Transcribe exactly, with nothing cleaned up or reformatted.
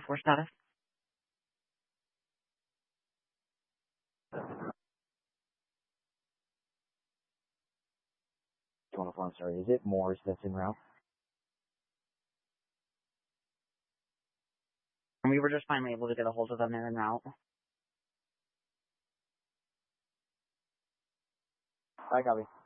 For status. twenty-four, I'm sorry. Is it Morris that's en route? And we were just finally able to get a hold of them. They're en route. I copy.